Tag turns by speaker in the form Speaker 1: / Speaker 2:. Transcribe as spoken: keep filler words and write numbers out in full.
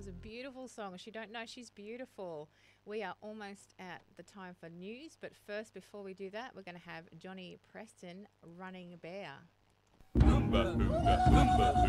Speaker 1: a beautiful song. She don't know she's beautiful. We are almost at the time for news, but first, before we do that, we're going to have Johnny Preston, Running Bear.
Speaker 2: Oomba, oomba, oomba,